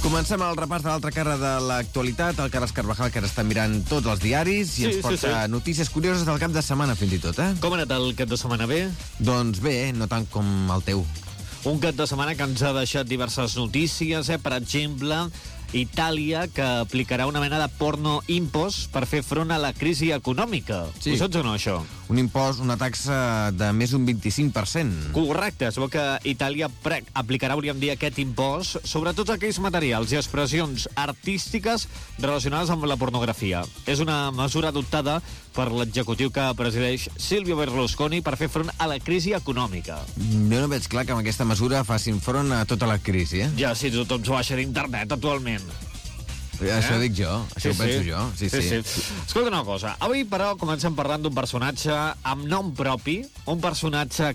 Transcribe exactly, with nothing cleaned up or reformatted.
Comencem el repàs de l'altra cara de l'actualitat. El Carles Carvajal, que ara està mirant tots els diaris i Sí, ens sí, porta sí. notícies curioses del cap de setmana, fins i tot, eh? Com ha anat el cap de setmana? Bé? Doncs bé, no tant com el teu. Un cap de setmana que ens ha deixat diverses notícies, eh? Per exemple, Itàlia, que aplicarà una mena de porno impost per fer front a la crisi econòmica. Sí. Ho saps o no, això? Un impost, una taxa de més d'un vint-i-cinc per cent. Correcte, es veu que Itàlia pre- aplicarà, hauríem dir, aquest impost sobre tots aquells materials i expressions artístiques relacionades amb la pornografia. És una mesura adoptada per l'executiu que presideix Silvio Berlusconi per fer front a la crisi econòmica. Jo no veig clar que amb aquesta mesura facin front a tota la crisi, eh? Ja, si tothom s'ho baixa d'internet actualment. Això dic jo, això ho penso jo. Sí, sí. sí, sí. Escolta una cosa, avui però comencem parlant d'un personatge amb nom propi, un personatge